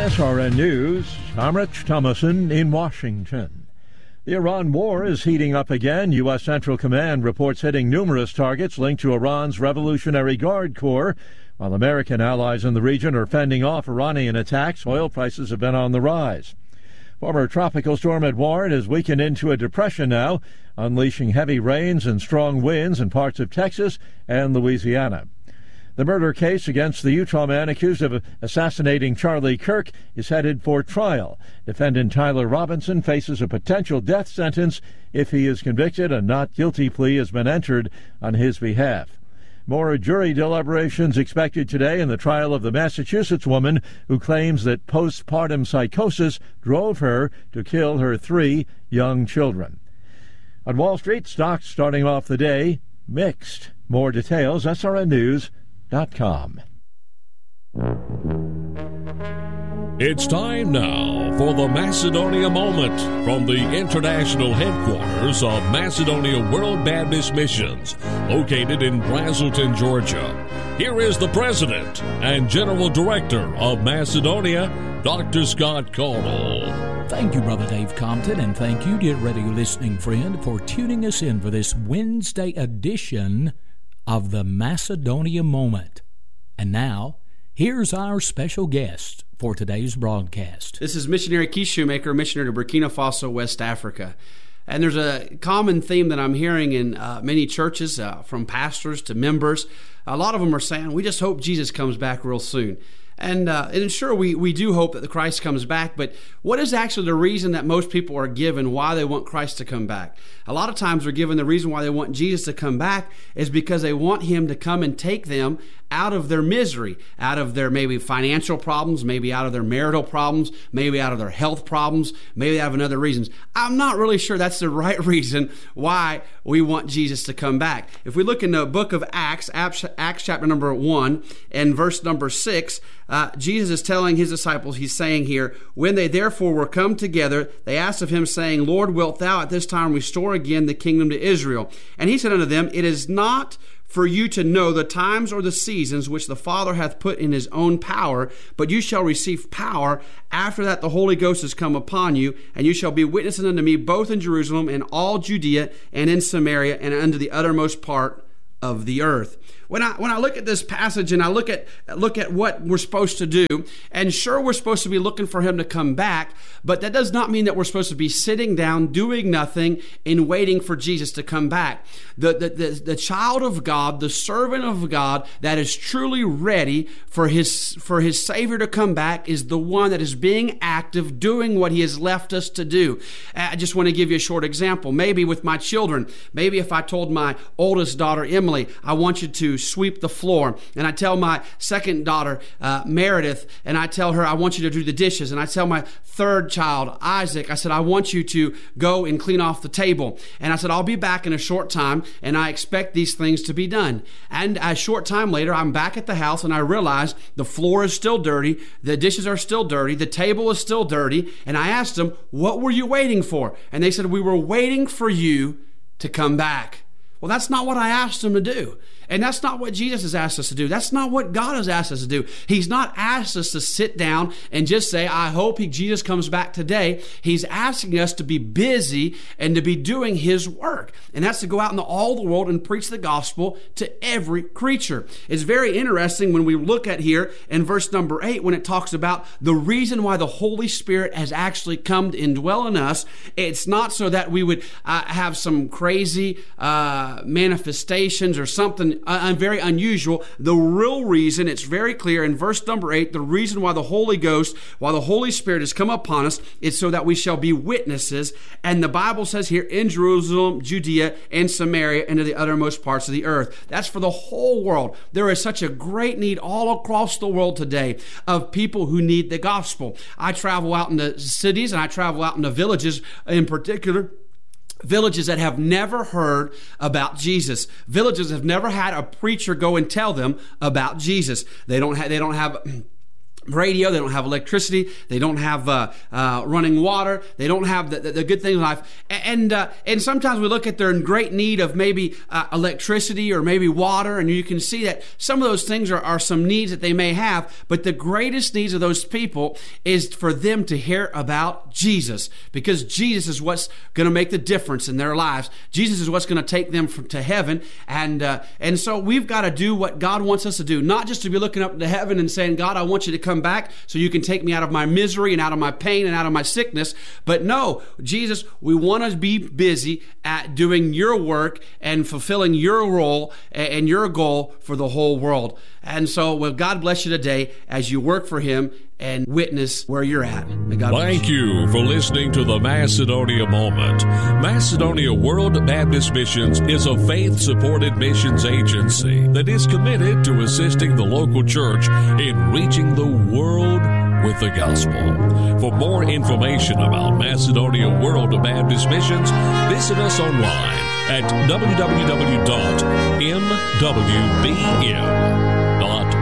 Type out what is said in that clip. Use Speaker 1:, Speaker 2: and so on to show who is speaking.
Speaker 1: SRN News, I'm Rich Thomason in Washington. The Iran war is heating up again. U.S. Central Command reports hitting numerous targets linked to Iran's Revolutionary Guard Corps. While American allies in the region are fending off Iranian attacks, oil prices have been on the rise. Former tropical storm Edouard has weakened into a depression now, unleashing heavy rains and strong winds in parts of Texas and Louisiana. The murder case against the Utah man accused of assassinating Charlie Kirk is headed for trial. Defendant Tyler Robinson faces a potential death sentence if he is convicted. A not guilty plea has been entered on his behalf. More jury deliberations expected today in the trial of the Massachusetts woman who claims that postpartum psychosis drove her to kill her 3 young children. On Wall Street, stocks starting off the day mixed. More details, SRNnews.com.
Speaker 2: It's time now for the Macedonia Moment from the international headquarters of Macedonia World Baptist Missions, located in Braselton, Georgia. Here is the President and General Director of Macedonia, Dr. Scott Connell.
Speaker 3: Thank you, Brother Dave Compton, and thank you, dear radio listening friend, for tuning us in for this Wednesday edition of the Macedonia Moment. And now, here's our special guest for today's broadcast.
Speaker 4: This is Missionary Keith Shoemaker, missionary to Burkina Faso, West Africa. And there's a common theme that I'm hearing in many churches, from pastors to members. A lot of them are saying, we just hope Jesus comes back real soon. And sure, we do hope that the Christ comes back, but what is actually the reason that most people are given why they want Christ to come back? A lot of times they're given the reason why they want Jesus to come back is because they want Him to come and take them out of their misery, out of their maybe financial problems, maybe out of their marital problems, maybe out of their health problems, maybe out of other reasons. I'm not really sure that's the right reason why we want Jesus to come back. If we look in the book of Acts chapter number 1 and verse number 6, Jesus is telling His disciples, He's saying here, when they therefore were come together, they asked of Him, saying, Lord, wilt Thou at this time restore again the kingdom to Israel? And He said unto them, it is not for you to know the times or the seasons which the Father hath put in His own power, but you shall receive power after that the Holy Ghost is come upon you, and you shall be witnesses unto me both in Jerusalem and all Judea and in Samaria and unto the uttermost part of the earth. When I look at this passage and I look at what we're supposed to do, and sure, we're supposed to be looking for Him to come back, but that does not mean that we're supposed to be sitting down, doing nothing, and waiting for Jesus to come back. The child of God, the servant of God that is truly ready for his Savior to come back is the one that is being active, doing what He has left us to do. I just want to give you a short example. Maybe with my children, maybe if I told my oldest daughter, Emily, I want you to sweep the floor, and I tell my second daughter, Meredith, and I tell her I want you to do the dishes, and I tell my third child, Isaac, I said I want you to go and clean off the table, and I said I'll be back in a short time, and I expect these things to be done. And a short time later, I'm back at the house, and I realize the floor is still dirty, the dishes are still dirty, the table is still dirty, and I asked them, what were you waiting for? And they said, we were waiting for you to come back. Well, that's not what I asked them to do. And that's not what Jesus has asked us to do. That's not what God has asked us to do. He's not asked us to sit down and just say, I hope Jesus comes back today. He's asking us to be busy and to be doing His work. And that's to go out into all the world and preach the gospel to every creature. It's very interesting when we look at here in verse number 8, when it talks about the reason why the Holy Spirit has actually come to indwell in us. It's not so that we would have some crazy manifestations or something very unusual. The real reason, it's very clear in verse number 8, the reason why the Holy Ghost, why the Holy Spirit has come upon us, is so that we shall be witnesses. And the Bible says here, in Jerusalem, Judea, and Samaria, and to the uttermost parts of the earth. That's for the whole world. There is such a great need all across the world today of people who need the gospel. I travel out in the cities, and I travel out in the villages in particular. Villages that have never heard about Jesus. Villages that have never had a preacher go and tell them about Jesus. They don't have radio, they don't have electricity, they don't have running water, they don't have the good things in life, and sometimes we look at they're in great need of maybe electricity or maybe water, and you can see that some of those things are some needs that they may have, but the greatest needs of those people is for them to hear about Jesus, because Jesus is what's going to make the difference in their lives. Jesus is what's going to take them to heaven, and so we've got to do what God wants us to do, not just to be looking up to heaven and saying, God, I want you to come back so you can take me out of my misery and out of my pain and out of my sickness. But no, Jesus, we want to be busy at doing your work and fulfilling your role and your goal for the whole world. And so, well, God bless you today as you work for him and witness where you're at. May God bless you.
Speaker 2: Thank you for listening to the Macedonia Moment. Macedonia World Baptist Missions is a faith-supported missions agency that is committed to assisting the local church in reaching the world with the gospel. For more information about Macedonia World Baptist Missions, visit us online at www.mwbm.org.